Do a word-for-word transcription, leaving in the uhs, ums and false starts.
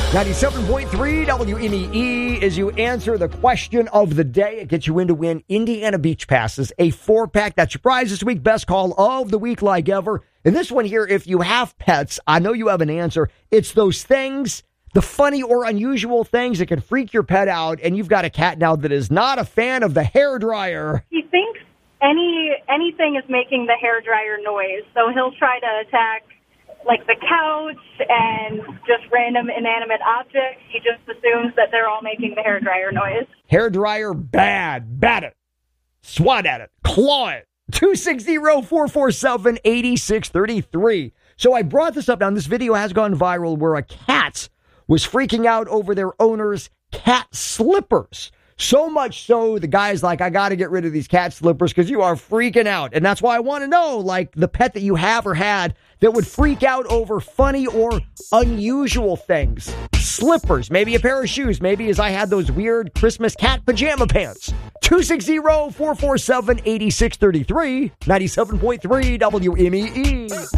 ninety-seven point three W M E E as you answer the question of the day. It gets you in to win Indiana Beach Passes, a four-pack. That's your prize this week. Best call of the week like ever. And this one here, if you have pets, I know you have an answer. It's those things, the funny or unusual things that can freak your pet out. And you've got a cat now that is not a fan of the hairdryer. He thinks any anything is making the hairdryer noise, so he'll try to attack like the couch and just random inanimate objects. He just assumes that they're all making the hairdryer noise. Hairdryer, bad. Bat it. Swat at it. Claw it. two six zero, four four seven, eight six three three. So I brought this up. Now, this video has gone viral where a cat was freaking out over their owner's cat slippers. So much so, the guy's like, I got to get rid of these cat slippers because you are freaking out. And that's why I want to know, like, the pet that you have or had that would freak out over funny or unusual things. Slippers, maybe a pair of shoes, maybe as I had those weird Christmas cat pajama pants. two six zero, four four seven, eight six three three, ninety-seven point three W M E E.